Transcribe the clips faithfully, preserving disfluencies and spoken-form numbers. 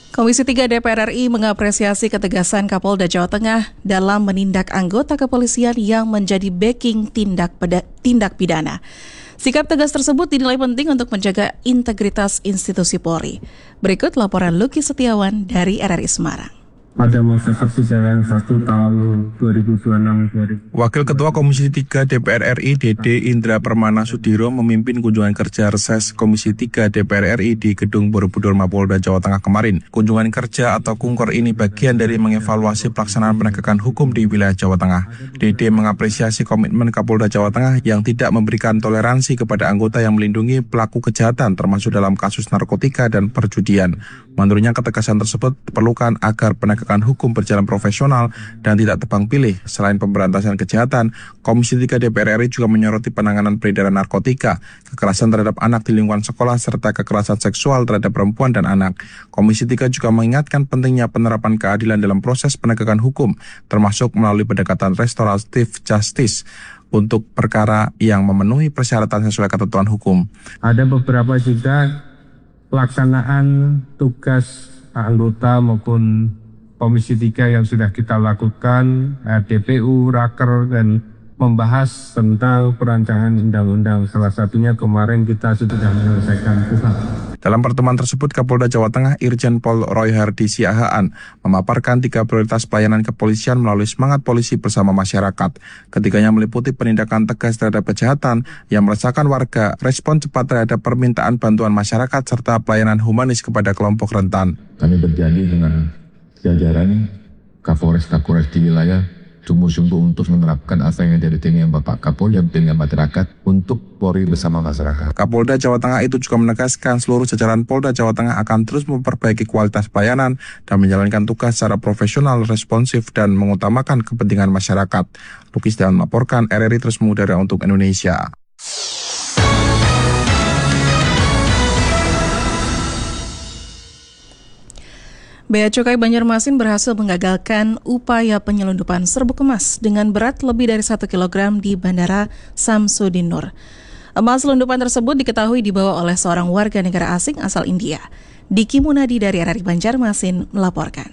Komisi tiga D P R R I mengapresiasi ketegasan Kapolda Jawa Tengah dalam menindak anggota kepolisian yang menjadi backing tindak, peda- tindak pidana. Sikap tegas tersebut dinilai penting untuk menjaga integritas institusi Polri. Berikut laporan Lucky Setiawan dari R R I Semarang. Pada masa persidangan satu tahun dua ribu dua puluh enam dua ribu Wakil Ketua Komisi tiga D P R R I Dede Indra Permana Sudiro memimpin kunjungan kerja reses Komisi tiga D P R R I di Gedung Borobudur Mapolda Jawa Tengah kemarin. Kunjungan kerja atau Kungker ini bagian dari mengevaluasi pelaksanaan penegakan hukum di wilayah Jawa Tengah. Dede mengapresiasi komitmen Kapolda Jawa Tengah yang tidak memberikan toleransi kepada anggota yang melindungi pelaku kejahatan termasuk dalam kasus narkotika dan perjudian. Menurutnya ketegasan tersebut diperlukan agar penegakan hukum berjalan profesional dan tidak tebang pilih. Selain pemberantasan kejahatan, Komisi tiga D P R R I juga menyoroti penanganan peredaran narkotika, kekerasan terhadap anak di lingkungan sekolah, serta kekerasan seksual terhadap perempuan dan anak. Komisi tiga juga mengingatkan pentingnya penerapan keadilan dalam proses penegakan hukum, termasuk melalui pendekatan restoratif justice untuk perkara yang memenuhi persyaratan sesuai ketentuan hukum. Ada beberapa juga pelaksanaan tugas anggota maupun Komisi tiga yang sudah kita lakukan, D P U, Raker, dan membahas tentang perancangan undang-undang. Salah satunya kemarin kita sudah menyelesaikan K U H A P. Dalam pertemuan tersebut, Kapolda Jawa Tengah Irjen Pol Roy Hardi Siahaan memaparkan tiga prioritas pelayanan kepolisian melalui semangat polisi bersama masyarakat. Ketiganya meliputi penindakan tegas terhadap kejahatan yang meresahkan warga, respon cepat terhadap permintaan bantuan masyarakat, serta pelayanan humanis kepada kelompok rentan. Kami berjanji dengan jajaran Kapolres Kapolres di wilayah sungguh-sungguh untuk menerapkan apa yang dari tinggi Bapak Kapolda dengan masyarakat untuk Polri bersama masyarakat. Kapolda Jawa Tengah itu juga menegaskan seluruh jajaran Polda Jawa Tengah akan terus memperbaiki kualitas pelayanan dan menjalankan tugas secara profesional, responsif, dan mengutamakan kepentingan masyarakat. Lucky Setiawan melaporkan, R R I terus mengudara untuk Indonesia. Bea Cukai Banjarmasin berhasil menggagalkan upaya penyelundupan serbuk emas dengan berat lebih dari satu kilogram di Bandara Samsudin Nur. Emas selundupan tersebut diketahui dibawa oleh seorang warga negara asing asal India. Diki Munadi dari R R I Banjarmasin melaporkan.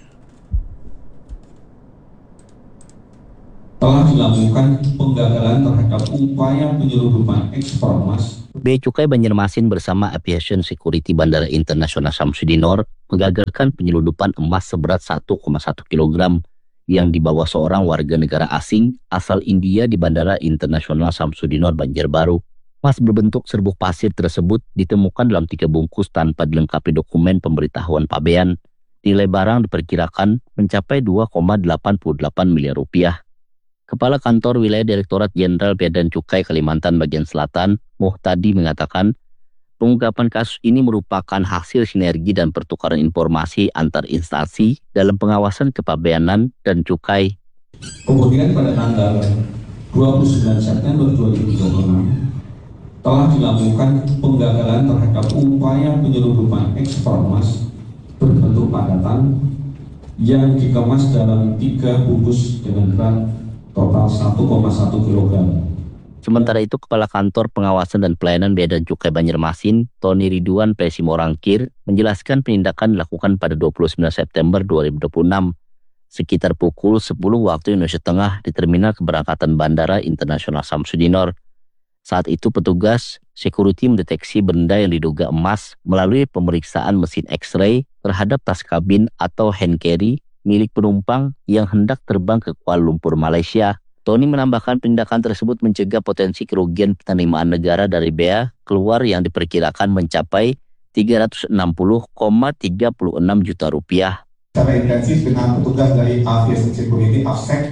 Telah dilakukan penggagalan terhadap upaya penyelundupan ekspor emas. Bea Cukai Banjarmasin bersama Aviation Security Bandara Internasional Samsudin Nur menggagalkan penyelundupan emas seberat satu koma satu kilogram yang dibawa seorang warga negara asing asal India di Bandara Internasional Samsudin Nur, Banjarbaru. Emas berbentuk serbuk pasir tersebut ditemukan dalam tiga bungkus tanpa dilengkapi dokumen pemberitahuan pabean. Nilai barang diperkirakan mencapai dua koma delapan delapan miliar rupiah. Kepala Kantor Wilayah Direktorat Jenderal Bea dan Cukai Kalimantan Bagian Selatan, Muhtadi, mengatakan pengungkapan kasus ini merupakan hasil sinergi dan pertukaran informasi antar instansi dalam pengawasan kepabeanan dan cukai. Kemudian pada tanggal dua puluh sembilan September dua ribu dua puluh enam telah dilakukan penggagalan terhadap upaya penyelundupan ekspor emas berbentuk padatan yang dikemas dalam tiga bungkus dengan berat total satu koma satu kilogram. Sementara itu, Kepala Kantor Pengawasan dan Pelayanan Bea dan Cukai Banjarmasin, Tony Ridwan Presimorangkir, menjelaskan penindakan dilakukan pada dua puluh sembilan September dua ribu dua puluh enam, sekitar pukul sepuluh waktu Indonesia Tengah di Terminal Keberangkatan Bandara Internasional Samsudin Nur. Saat itu petugas security mendeteksi benda yang diduga emas melalui pemeriksaan mesin X-ray terhadap tas kabin atau hand carry milik penumpang yang hendak terbang ke Kuala Lumpur, Malaysia. Tony menambahkan penindakan tersebut mencegah potensi kerugian penerimaan negara dari bea keluar yang diperkirakan mencapai tiga ratus enam puluh koma tiga enam juta rupiah. Secara intensif dengan petugas dari Aviation Security A F S E C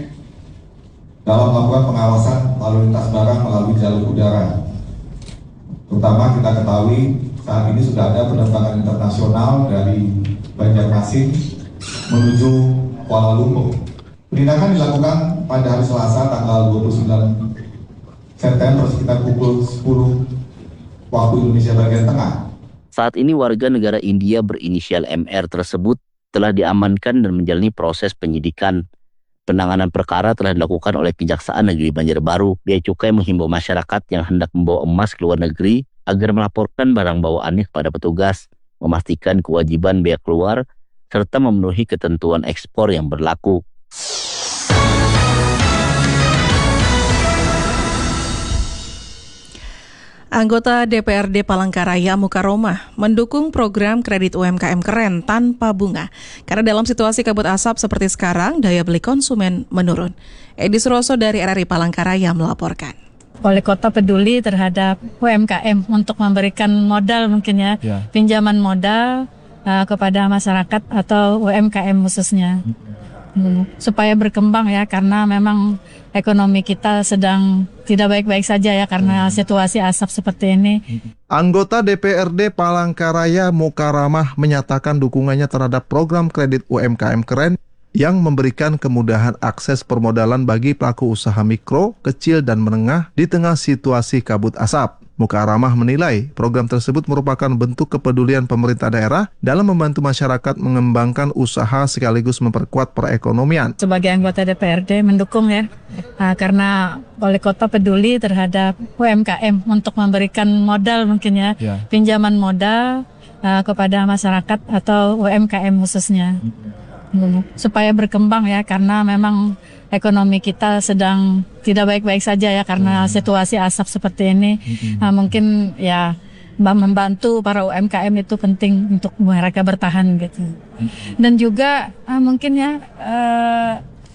dalam melakukan pengawasan lalu lintas barang melalui jalur udara. Terutama kita ketahui saat ini sudah ada penerbangan internasional dari Banjarmasin menuju Kuala Lumpur. Penindakan dilakukan pada hari Selasa tanggal dua puluh sembilan September sekitar pukul sepuluh waktu Indonesia bagian tengah. Saat ini warga negara India berinisial M R tersebut telah diamankan dan menjalani proses penyidikan. Penanganan perkara telah dilakukan oleh Kejaksaan Negeri Banjarbaru. Bea Cukai menghimbau masyarakat yang hendak membawa emas ke luar negeri agar melaporkan barang bawaannya kepada petugas, memastikan kewajiban bea keluar, serta memenuhi ketentuan ekspor yang berlaku. Anggota D P R D Palangkaraya Mukaromah mendukung program kredit U M K M keren tanpa bunga. Karena dalam situasi kabut asap seperti sekarang, daya beli konsumen menurun. Edi Suroso dari R R I Palangkaraya melaporkan. Wali Kota peduli terhadap U M K M untuk memberikan modal mungkin ya, ya. pinjaman modal uh, kepada masyarakat atau U M K M khususnya. Hmm, supaya berkembang ya, karena memang ekonomi kita sedang tidak baik-baik saja ya karena situasi asap seperti ini. Anggota D P R D Palangkaraya Mukaromah menyatakan dukungannya terhadap program kredit U M K M keren yang memberikan kemudahan akses permodalan bagi pelaku usaha mikro, kecil, dan menengah di tengah situasi kabut asap. Mukaromah menilai program tersebut merupakan bentuk kepedulian pemerintah daerah dalam membantu masyarakat mengembangkan usaha sekaligus memperkuat perekonomian. Sebagai anggota D P R D mendukung ya, nah, karena Wali Kota peduli terhadap U M K M untuk memberikan modal mungkin ya, ya. pinjaman modal uh, kepada masyarakat atau U M K M khususnya. Hmm, supaya berkembang ya, karena memang ekonomi kita sedang tidak baik-baik saja ya karena situasi asap seperti ini. Nah, mungkin ya membantu para U M K M itu penting untuk mereka bertahan gitu. Dan juga uh, mungkin ya uh,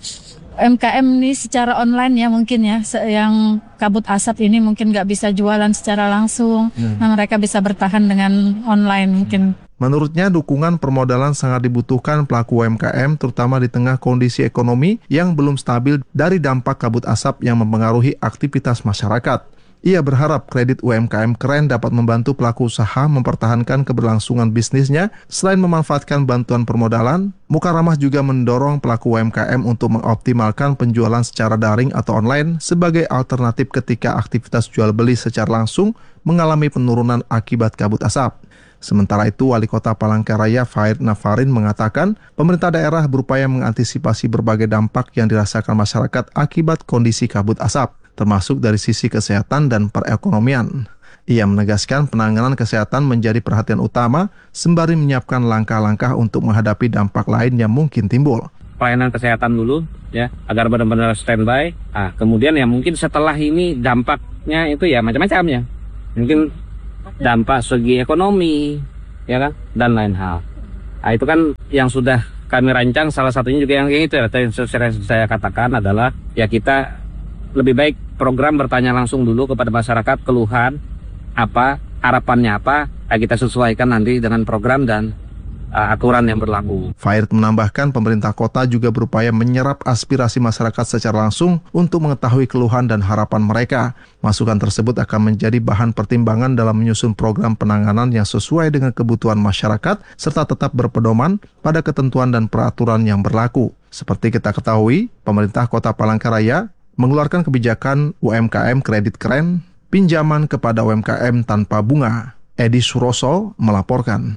U M K M ini secara online ya mungkin ya, yang kabut asap ini mungkin nggak bisa jualan secara langsung. Nah, mereka bisa bertahan dengan online mungkin. Menurutnya, dukungan permodalan sangat dibutuhkan pelaku U M K M, terutama di tengah kondisi ekonomi yang belum stabil dari dampak kabut asap yang mempengaruhi aktivitas masyarakat. Ia berharap kredit U M K M keren dapat membantu pelaku usaha mempertahankan keberlangsungan bisnisnya. Selain memanfaatkan bantuan permodalan, Mukaromah juga mendorong pelaku U M K M untuk mengoptimalkan penjualan secara daring atau online sebagai alternatif ketika aktivitas jual beli secara langsung mengalami penurunan akibat kabut asap. Sementara itu, Wali Kota Palangkaraya Fair Nafarin mengatakan pemerintah daerah berupaya mengantisipasi berbagai dampak yang dirasakan masyarakat akibat kondisi kabut asap, termasuk dari sisi kesehatan dan perekonomian. Ia menegaskan penanganan kesehatan menjadi perhatian utama sembari menyiapkan langkah-langkah untuk menghadapi dampak lain yang mungkin timbul. Pelayanan kesehatan dulu ya, agar benar-benar standby. Ah, kemudian ya mungkin setelah ini dampaknya itu ya macam-macam ya. Mungkin dampak segi ekonomi, ya kan, dan lain hal. Nah, itu kan yang sudah kami rancang, salah satunya juga yang itu ya, yang saya, saya katakan adalah ya kita lebih baik program bertanya langsung dulu kepada masyarakat, keluhan apa, harapannya apa, nah kita sesuaikan nanti dengan program dan uh, aturan yang berlaku. Fair menambahkan pemerintah kota juga berupaya menyerap aspirasi masyarakat secara langsung untuk mengetahui keluhan dan harapan mereka. Masukan tersebut akan menjadi bahan pertimbangan dalam menyusun program penanganan yang sesuai dengan kebutuhan masyarakat serta tetap berpedoman pada ketentuan dan peraturan yang berlaku. Seperti kita ketahui, pemerintah Kota Palangkaraya mengeluarkan kebijakan U M K M kredit keren, pinjaman kepada U M K M tanpa bunga. Edi Suroso melaporkan.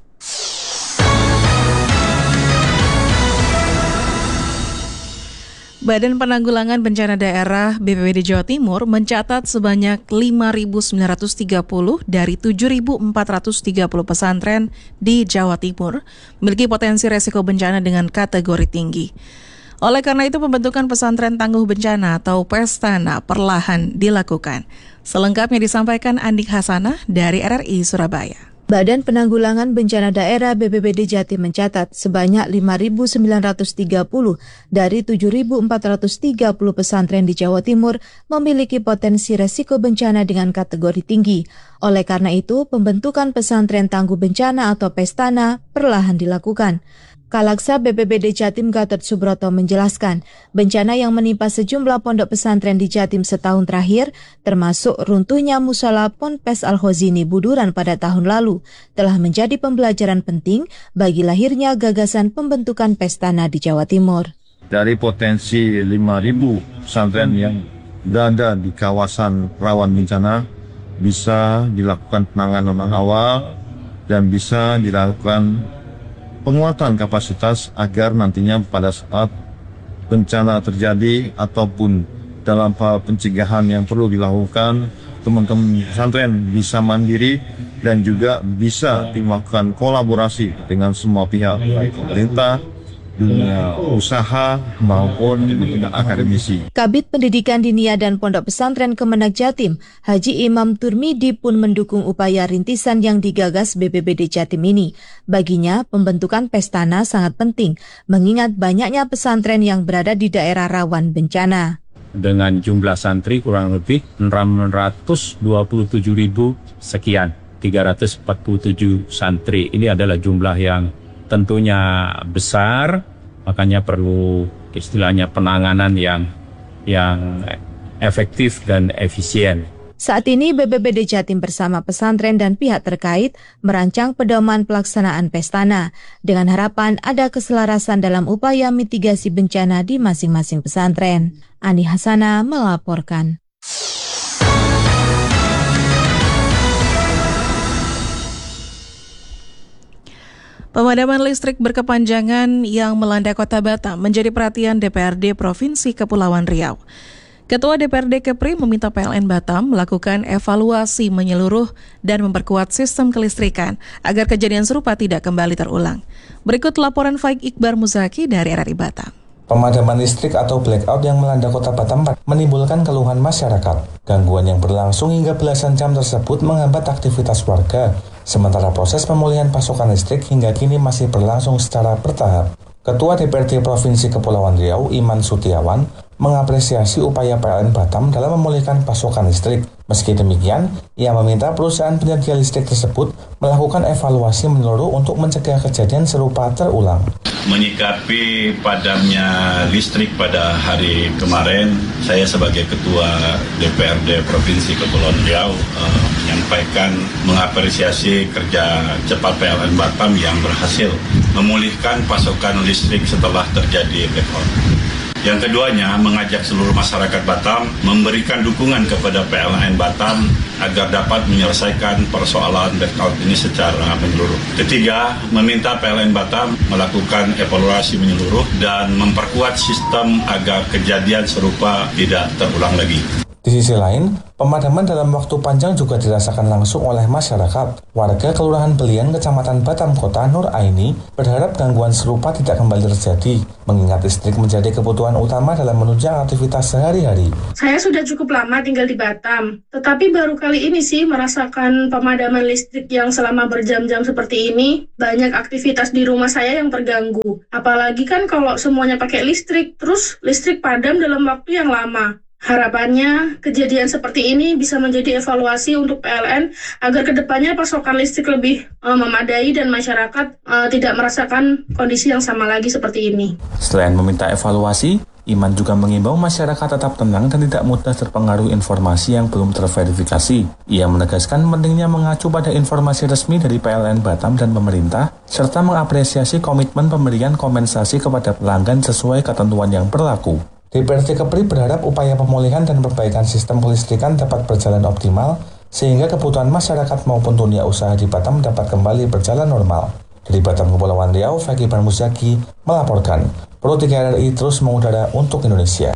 Badan Penanggulangan Bencana Daerah B P B D Jawa Timur mencatat sebanyak lima ribu sembilan ratus tiga puluh dari tujuh ribu empat ratus tiga puluh pesantren di Jawa Timur memiliki potensi resiko bencana dengan kategori tinggi. Oleh karena itu, pembentukan pesantren tangguh bencana atau Pestana perlahan dilakukan. Selengkapnya disampaikan Andik Hasanah dari R R I Surabaya. Badan Penanggulangan Bencana Daerah B P B D Jatim mencatat sebanyak lima ribu sembilan ratus tiga puluh dari tujuh ribu empat ratus tiga puluh pesantren di Jawa Timur memiliki potensi resiko bencana dengan kategori tinggi. Oleh karena itu, pembentukan pesantren tangguh bencana atau Pestana perlahan dilakukan. Kalaksa B P B D Jatim Gatot Subroto menjelaskan, bencana yang menimpa sejumlah pondok pesantren di Jatim setahun terakhir, termasuk runtuhnya musola Ponpes Al-Khozini Buduran pada tahun lalu, telah menjadi pembelajaran penting bagi lahirnya gagasan pembentukan Pestana di Jawa Timur. Dari potensi lima ribu pesantren yang berada di kawasan rawan bencana, bisa dilakukan penanganan awal dan bisa dilakukan penguatan kapasitas agar nantinya pada saat bencana terjadi ataupun dalam hal pencegahan yang perlu dilakukan teman-teman pesantren bisa mandiri dan juga bisa dilakukan kolaborasi dengan semua pihak, baik pemerintah, dunia usaha maupun dunia akademisi. Kabid Pendidikan Diniyah dan Pondok Pesantren Kemenak Jatim, Haji Imam Turmidi pun mendukung upaya rintisan yang digagas B P B D Jatim ini. Baginya, pembentukan Pestana sangat penting, mengingat banyaknya pesantren yang berada di daerah rawan bencana. Dengan jumlah santri kurang lebih enam ratus dua puluh tujuh ribu sekian, tiga ratus empat puluh tujuh santri. Ini adalah jumlah yang tentunya besar, makanya perlu istilahnya penanganan yang yang efektif dan efisien. Saat ini B P B D Jatim bersama pesantren dan pihak terkait merancang pedoman pelaksanaan Pestana dengan harapan ada keselarasan dalam upaya mitigasi bencana di masing-masing pesantren. Ani Hasana melaporkan. Pemadaman listrik berkepanjangan yang melanda Kota Batam menjadi perhatian D P R D Provinsi Kepulauan Riau. Ketua D P R D Kepri meminta P L N Batam melakukan evaluasi menyeluruh dan memperkuat sistem kelistrikan agar kejadian serupa tidak kembali terulang. Berikut laporan Faik Iqbar Muzaki dari R R I Batam. Pemadaman listrik atau blackout yang melanda Kota Batam menimbulkan keluhan masyarakat. Gangguan yang berlangsung hingga belasan jam tersebut menghambat aktivitas warga. Sementara proses pemulihan pasokan listrik hingga kini masih berlangsung secara bertahap. Ketua D P R D Provinsi Kepulauan Riau, Iman Sutiawan, mengapresiasi upaya P L N Batam dalam memulihkan pasokan listrik. Meski demikian, ia meminta perusahaan penyedia listrik tersebut melakukan evaluasi menyeluruh untuk mencegah kejadian serupa terulang. Menyikapi padamnya listrik pada hari kemarin, saya sebagai Ketua D P R D Provinsi Kepulauan Riau uh, menyampaikan mengapresiasi kerja cepat P L N Batam yang berhasil memulihkan pasokan listrik setelah terjadi blackout. Yang keduanya, mengajak seluruh masyarakat Batam memberikan dukungan kepada P L N Batam agar dapat menyelesaikan persoalan blackout ini secara menyeluruh. Ketiga, meminta P L N Batam melakukan evaluasi menyeluruh dan memperkuat sistem agar kejadian serupa tidak terulang lagi. Di sisi lain, pemadaman dalam waktu panjang juga dirasakan langsung oleh masyarakat. Warga Kelurahan Belian, Kecamatan Batam Kota, Nur Aini, berharap gangguan serupa tidak kembali terjadi, mengingat listrik menjadi kebutuhan utama dalam menunjang aktivitas sehari-hari. Saya sudah cukup lama tinggal di Batam, tetapi baru kali ini sih merasakan pemadaman listrik yang selama berjam-jam seperti ini. Banyak aktivitas di rumah saya yang terganggu. Apalagi kan kalau semuanya pakai listrik, terus listrik padam dalam waktu yang lama. Harapannya kejadian seperti ini bisa menjadi evaluasi untuk P L N agar kedepannya pasokan listrik lebih uh, memadai dan masyarakat uh, tidak merasakan kondisi yang sama lagi seperti ini. Selain meminta evaluasi, Iman juga mengimbau masyarakat tetap tenang dan tidak mudah terpengaruh informasi yang belum terverifikasi. Ia menegaskan pentingnya mengacu pada informasi resmi dari P L N Batam dan pemerintah, serta mengapresiasi komitmen pemberian kompensasi kepada pelanggan sesuai ketentuan yang berlaku. D P R D Kepri berharap upaya pemulihan dan perbaikan sistem kelistrikan dapat berjalan optimal, sehingga kebutuhan masyarakat maupun dunia usaha di Batam dapat kembali berjalan normal. Dari Batam Kepulauan Riau, Faik Iqbar Muzaki melaporkan. Pro tiga R R I terus mengudara untuk Indonesia.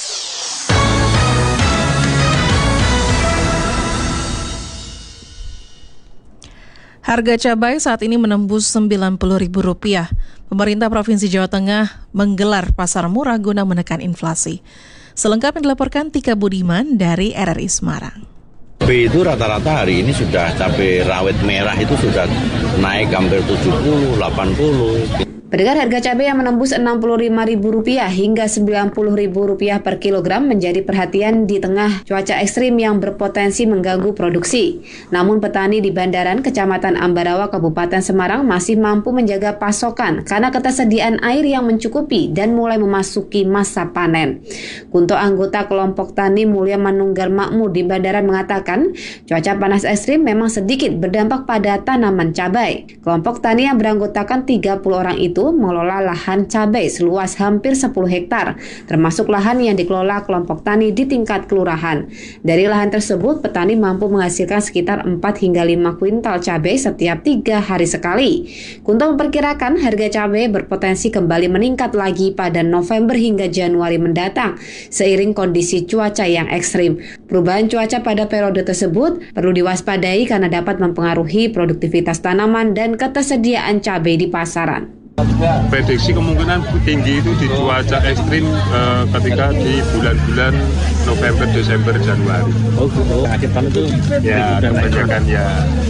Harga cabai saat ini menembus sembilan puluh ribu rupiah. Pemerintah Provinsi Jawa Tengah menggelar pasar murah guna menekan inflasi. Selengkapnya dilaporkan Tika Budiman dari R R I Semarang. Cabai itu rata-rata hari ini sudah cabai rawit merah itu sudah naik hampir tujuh puluh, delapan puluh. Pedagang harga cabai yang menembus enam puluh lima ribu rupiah hingga sembilan puluh ribu rupiah per kilogram menjadi perhatian di tengah cuaca ekstrim yang berpotensi mengganggu produksi. Namun petani di Bandaran, Kecamatan Ambarawa, Kabupaten Semarang masih mampu menjaga pasokan karena ketersediaan air yang mencukupi dan mulai memasuki masa panen. Kunto, anggota kelompok tani Mulia Manunggal Makmur di Bandaran, mengatakan cuaca panas ekstrim memang sedikit berdampak pada tanaman cabai. Kelompok tani yang beranggotakan tiga puluh orang itu itu mengelola lahan cabai seluas hampir sepuluh hektar, termasuk lahan yang dikelola kelompok tani di tingkat kelurahan. Dari lahan tersebut, petani mampu menghasilkan sekitar empat hingga lima kuintal cabai setiap tiga hari sekali. Kunto memperkirakan harga cabai berpotensi kembali meningkat lagi pada November hingga Januari mendatang, seiring kondisi cuaca yang ekstrim. Perubahan cuaca pada periode tersebut perlu diwaspadai karena dapat mempengaruhi produktivitas tanaman dan ketersediaan cabai di pasaran. Prediksi kemungkinan tinggi itu di cuaca ekstrim eh, ketika di bulan-bulan November, Desember, Januari. Oh, gitu. Akhir tahun itu ya kebanyakan ya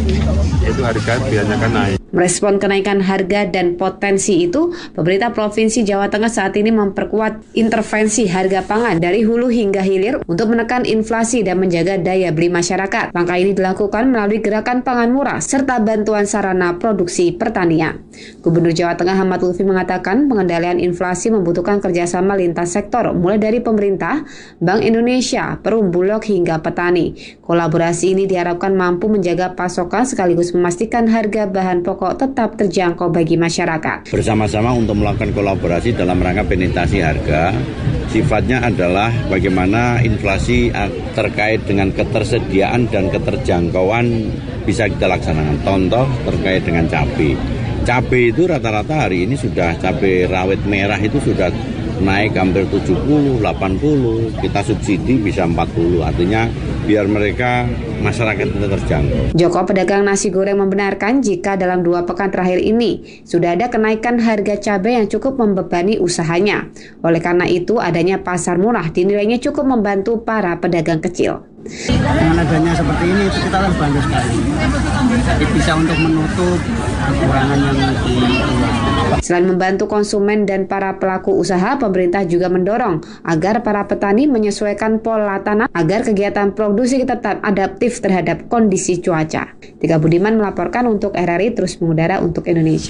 itu harga biasanya kan naik. Merespon kenaikan harga dan potensi itu, pemerintah Provinsi Jawa Tengah saat ini memperkuat intervensi harga pangan dari hulu hingga hilir untuk menekan inflasi dan menjaga daya beli masyarakat. Langkah ini dilakukan melalui gerakan pangan murah serta bantuan sarana produksi pertanian. Gubernur Jawa Tengah Ahmad Lutfi mengatakan pengendalian inflasi membutuhkan kerjasama lintas sektor, mulai dari pemerintah, Bank Indonesia, Perum Bulog hingga petani. Kolaborasi ini diharapkan mampu menjaga pasokan sekaligus memastikan harga bahan pokok tetap terjangkau bagi masyarakat. Bersama-sama untuk melakukan kolaborasi dalam rangka penetrasi harga, sifatnya adalah bagaimana inflasi terkait dengan ketersediaan dan keterjangkauan bisa kita laksanakan. Contoh terkait dengan cabai. Cabai itu rata-rata hari ini sudah cabai rawit merah itu sudah naik hampir tujuh puluh, delapan puluh, kita subsidi bisa empat puluh, artinya biar mereka masyarakat itu terjangkau. Joko pedagang nasi goreng membenarkan jika dalam dua pekan terakhir ini sudah ada kenaikan harga cabai yang cukup membebani usahanya. Oleh karena itu adanya pasar murah dinilainya cukup membantu para pedagang kecil. Dengan adanya seperti ini itu kita terbantu sekali. Jadi bisa untuk menutup kekurangan yang di Selain membantu konsumen dan para pelaku usaha, pemerintah juga mendorong agar para petani menyesuaikan pola tanam agar kegiatan produksi tetap adaptif terhadap kondisi cuaca. Tika Budiman melaporkan untuk R R I Terus Mengudara untuk Indonesia.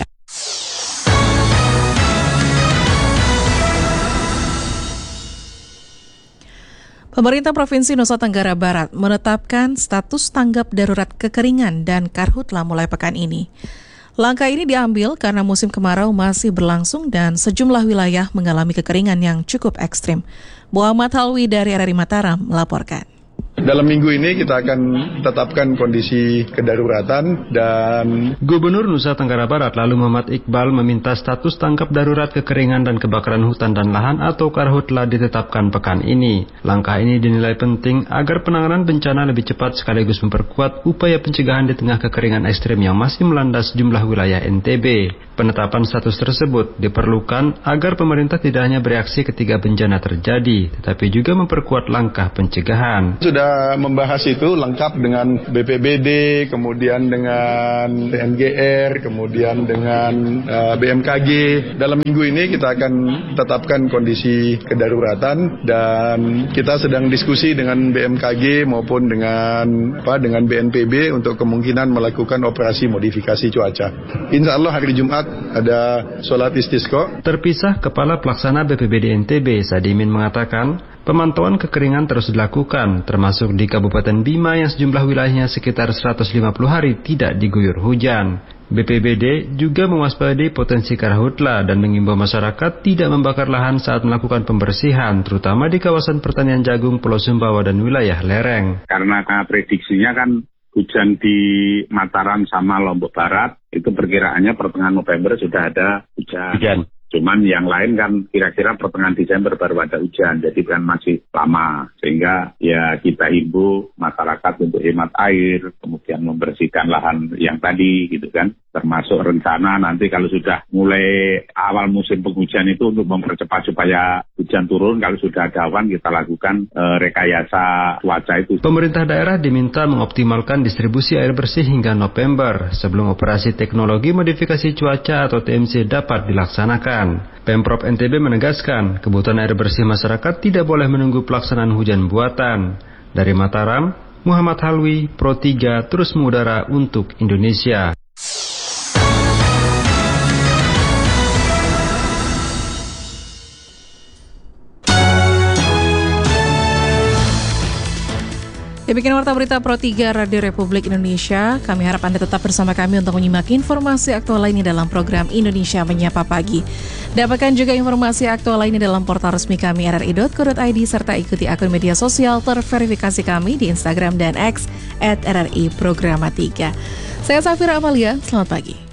Pemerintah Provinsi Nusa Tenggara Barat menetapkan status tanggap darurat kekeringan dan karhutla mulai pekan ini. Langkah ini diambil karena musim kemarau masih berlangsung dan sejumlah wilayah mengalami kekeringan yang cukup ekstrim. Muhammad Halwi dari R R I Mataram melaporkan. Dalam minggu ini kita akan tetapkan kondisi kedaruratan dan Gubernur Nusa Tenggara Barat lalu Muhammad Iqbal meminta status tanggap darurat kekeringan dan kebakaran hutan dan lahan atau karhutla ditetapkan pekan ini. Langkah ini dinilai penting agar penanganan bencana lebih cepat sekaligus memperkuat upaya pencegahan di tengah kekeringan ekstrim yang masih melanda sejumlah wilayah N T B. Penetapan status tersebut diperlukan agar pemerintah tidak hanya bereaksi ketika bencana terjadi, tetapi juga memperkuat langkah pencegahan. Sudah membahas itu lengkap dengan B P B D, kemudian dengan B N G R, kemudian dengan uh, B M K G. Dalam minggu ini kita akan tetapkan kondisi kedaruratan dan kita sedang diskusi dengan B M K G maupun dengan apa dengan B N P B untuk kemungkinan melakukan operasi modifikasi cuaca. Insya Allah hari Jumat ada sholat istisqa. Terpisah, Kepala Pelaksana B P B D N T B Sadimin mengatakan pemantauan kekeringan terus dilakukan, termasuk di Kabupaten Bima yang sejumlah wilayahnya sekitar seratus lima puluh hari tidak diguyur hujan. B P B D juga mewaspadai potensi karhutla dan mengimbau masyarakat tidak membakar lahan saat melakukan pembersihan, terutama di kawasan pertanian jagung Pulau Sumbawa dan wilayah lereng. Karena prediksinya kan hujan di Mataram sama Lombok Barat, itu perkiraannya pertengahan November sudah ada hujan. hujan. Cuman yang lain kan kira-kira pertengahan Desember baru ada hujan, jadi kan masih lama. Sehingga ya kita himbau masyarakat untuk hemat air, kemudian membersihkan lahan yang tadi gitu kan. Termasuk rencana nanti kalau sudah mulai awal musim penghujan itu untuk mempercepat supaya hujan turun, kalau sudah ada awan kita lakukan e, rekayasa cuaca itu. Pemerintah daerah diminta mengoptimalkan distribusi air bersih hingga November sebelum operasi teknologi modifikasi cuaca atau T M C dapat dilaksanakan. Pemprov N T B menegaskan kebutuhan air bersih masyarakat tidak boleh menunggu pelaksanaan hujan buatan. Dari Mataram, Muhammad Halwi, Pro tiga Terus Mengudara untuk Indonesia. Demikian Warta Berita Pro tiga Radio Republik Indonesia. Kami harap Anda tetap bersama kami untuk menyimak informasi aktual lainnya dalam program Indonesia Menyapa Pagi. Dapatkan juga informasi aktual lainnya dalam portal resmi kami r r i dot co dot i d serta ikuti akun media sosial terverifikasi kami di Instagram dan X at R R I Programa tiga. Saya Safira Amalia, selamat pagi.